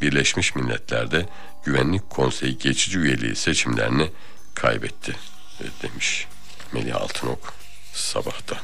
Birleşmiş Milletler'de Güvenlik Konseyi geçici üyeliği seçimlerini kaybetti demiş Melih Altınok Sabah'ta.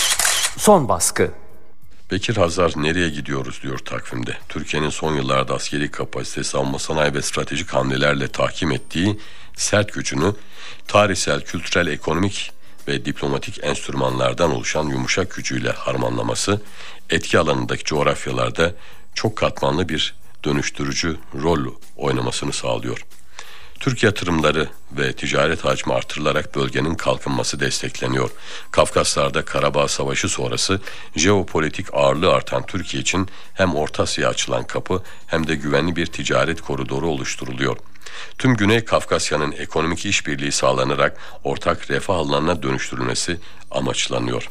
Son baskı. Bekir Hazar nereye gidiyoruz diyor takvimde. Türkiye'nin son yıllarda askeri kapasite, savunma sanayi ve stratejik hamlelerle tahkim ettiği sert gücünü tarihsel, kültürel, ekonomik ve diplomatik enstrümanlardan oluşan yumuşak gücüyle harmanlaması, etki alanındaki coğrafyalarda çok katmanlı bir dönüştürücü rol oynamasını sağlıyor. Türk yatırımları ve ticaret hacmi artırılarak bölgenin kalkınması destekleniyor. Kafkaslar'da Karabağ Savaşı sonrası jeopolitik ağırlığı artan Türkiye için hem Orta Asya'ya açılan kapı hem de güvenli bir ticaret koridoru oluşturuluyor. Tüm Güney Kafkasya'nın ekonomik işbirliği sağlanarak ortak refah alanına dönüştürülmesi amaçlanıyor.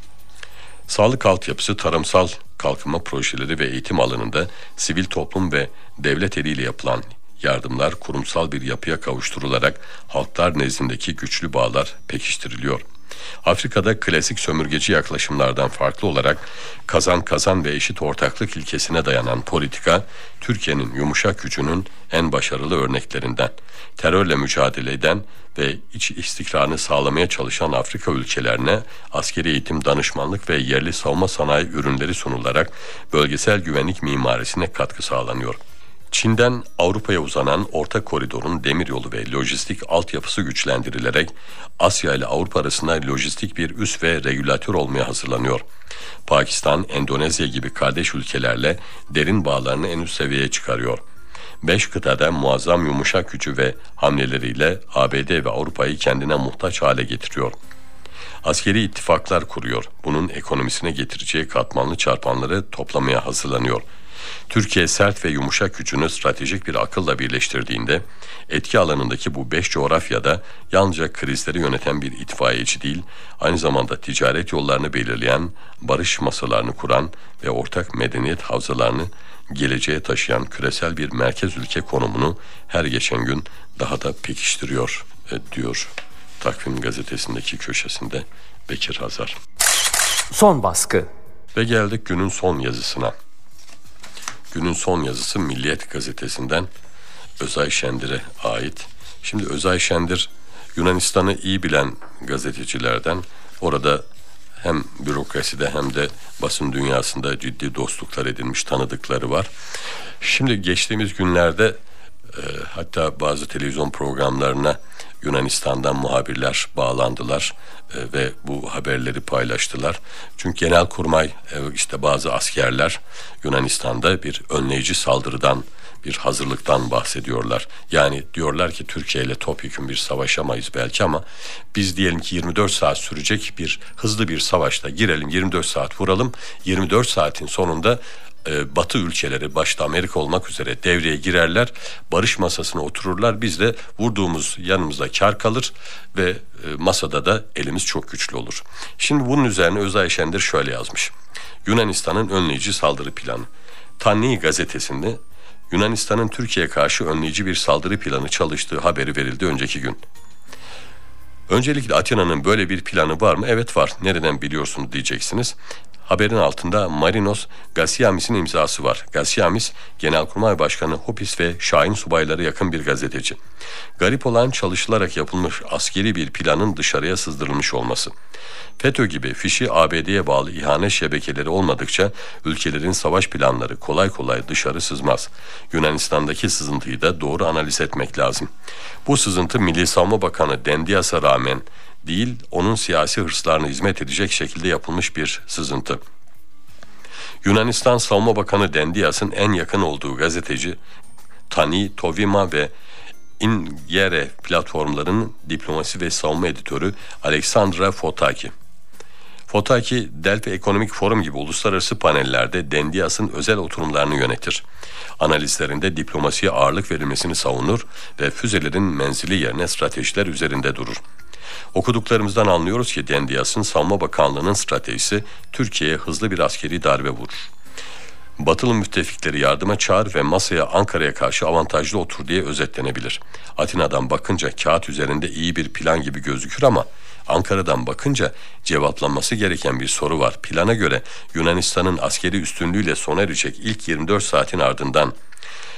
Sağlık altyapısı, tarımsal kalkınma projeleri ve eğitim alanında sivil toplum ve devlet eliyle yapılan yardımlar kurumsal bir yapıya kavuşturularak halklar nezdindeki güçlü bağlar pekiştiriliyor. Afrika'da klasik sömürgeci yaklaşımlardan farklı olarak kazan kazan ve eşit ortaklık ilkesine dayanan politika, Türkiye'nin yumuşak gücünün en başarılı örneklerinden. Terörle mücadele eden ve iç istikrarını sağlamaya çalışan Afrika ülkelerine askeri eğitim, danışmanlık ve yerli savunma sanayi ürünleri sunularak bölgesel güvenlik mimarisine katkı sağlanıyor. Çin'den Avrupa'ya uzanan orta koridorun demiryolu ve lojistik altyapısı güçlendirilerek Asya ile Avrupa arasında lojistik bir üs ve regülatör olmaya hazırlanıyor. Pakistan, Endonezya gibi kardeş ülkelerle derin bağlarını en üst seviyeye çıkarıyor. 5 kıtada muazzam yumuşak gücü ve hamleleriyle ABD ve Avrupa'yı kendine muhtaç hale getiriyor. Askeri ittifaklar kuruyor. Bunun ekonomisine getireceği katmanlı çarpanları toplamaya hazırlanıyor. Türkiye sert ve yumuşak gücünü stratejik bir akılla birleştirdiğinde etki alanındaki bu 5 coğrafyada yalnızca krizleri yöneten bir itfaiyeci değil, aynı zamanda ticaret yollarını belirleyen, barış masalarını kuran ve ortak medeniyet havzalarını geleceğe taşıyan küresel bir merkez ülke konumunu her geçen gün daha da pekiştiriyor diyor Takvim gazetesindeki köşesinde Bekir Hazar. Son baskı. Ve geldik günün son yazısına. Günün son yazısı Milliyet gazetesinden Özay Şendir'e ait. Şimdi Özay Şendir Yunanistan'ı iyi bilen gazetecilerden. Orada hem bürokraside hem de basın dünyasında ciddi dostluklar edinmiş, tanıdıkları var. Şimdi geçtiğimiz günlerde hatta bazı televizyon programlarına Yunanistan'dan muhabirler bağlandılar ve bu haberleri paylaştılar. Çünkü Genelkurmay işte bazı askerler Yunanistan'da bir önleyici saldırıdan, bir hazırlıktan bahsediyorlar. Yani diyorlar ki Türkiye ile topyekün bir savaşamayız belki ama biz diyelim ki 24 saat sürecek bir hızlı bir savaşta girelim, 24 saat vuralım, 24 saatin sonunda Batı ülkeleri başta Amerika olmak üzere devreye girerler, barış masasına otururlar, biz de vurduğumuz yanımızda kar kalır ve masada da elimiz çok güçlü olur. Şimdi bunun üzerine Özay Şendir şöyle yazmış: Yunanistan'ın önleyici saldırı planı. Tanni gazetesinde Yunanistan'ın Türkiye'ye karşı önleyici bir saldırı planı çalıştığı haberi verildi önceki gün. Öncelikle Atina'nın böyle bir planı var mı? Evet var. Nereden biliyorsunuz diyeceksiniz. Haberin altında Marinos Gassiamis'in imzası var. Gassiamis, Genelkurmay Başkanı Hopis ve Şahin subaylara yakın bir gazeteci. Garip olan çalışılarak yapılmış askeri bir planın dışarıya sızdırılmış olması. FETÖ gibi fişi ABD'ye bağlı ihanet şebekeleri olmadıkça ülkelerin savaş planları kolay kolay dışarı sızmaz. Yunanistan'daki sızıntıyı da doğru analiz etmek lazım. Bu sızıntı Milli Savunma Bakanı Dendias'a rağmen değil, onun siyasi hırslarına hizmet edecek şekilde yapılmış bir sızıntı. Yunanistan Savunma Bakanı Dendias'ın en yakın olduğu gazeteci Tani Tovima ve Ingere platformlarının diplomasi ve savunma editörü Alexandra Fotaki. Fotaki, Delphi Ekonomik Forum gibi uluslararası panellerde Dendias'ın özel oturumlarını yönetir. Analizlerinde diplomasiye ağırlık verilmesini savunur ve füzelerin menzili yerine stratejiler üzerinde durur. Okuduklarımızdan anlıyoruz ki Dendias'ın Savunma Bakanlığı'nın stratejisi Türkiye'ye hızlı bir askeri darbe vurur. Batılı müttefikleri yardıma çağır ve masaya Ankara'ya karşı avantajlı otur diye özetlenebilir. Atina'dan bakınca kağıt üzerinde iyi bir plan gibi gözükür ama Ankara'dan bakınca cevaplanması gereken bir soru var. Plana göre Yunanistan'ın askeri üstünlüğüyle sona erecek ilk 24 saatin ardından